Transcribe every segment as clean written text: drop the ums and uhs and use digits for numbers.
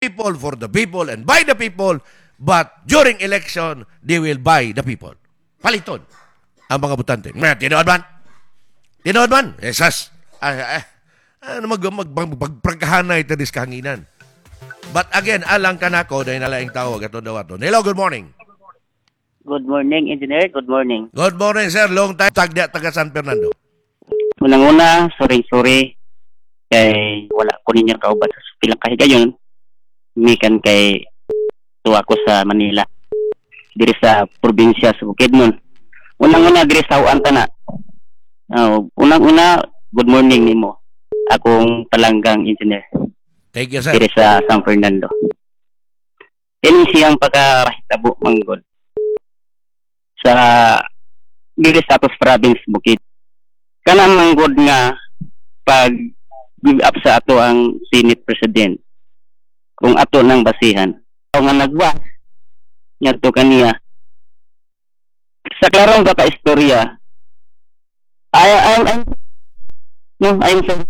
people, for the people, and by the people, but during election, they will buy the people. Paliton ang mga butante. Tinood man? Tinood man? Esas. Magpragkahanay ito dis kahanginan. But again, alang ka na ko, dahil nalaing tawag at dawaton. Hello, good morning. Good morning, Engineer. Good morning. Good morning, sir. Long time. Tagda, taga San Fernando. Unang-una, sorry. Kay wala ko ninyo kaubat sa pilang kahigayon. Mikan kay tuwa ko sa Manila. Diri sa probinsya sa Bukidnon. Unang-una, diri sa Uanta na. Unang-una, good morning nimo. Akong palanggang engineer. Thank you, sir. Diri sa San Fernando. Ini siyang pagkarahitabo manggod sa diri sa atos province Bukid. Kanang manggod nga pag give up sa ato ang Senate President kung ato nang basihan. O nga nagwa ngadto kaniya sa klarong istorya I'm so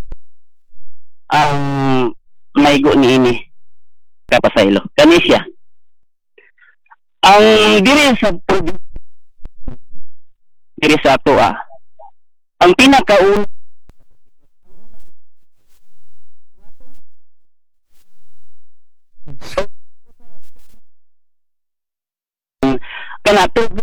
maigo ni ini kapasaylo kani siya ang diri sa ato ang pinakauna kanato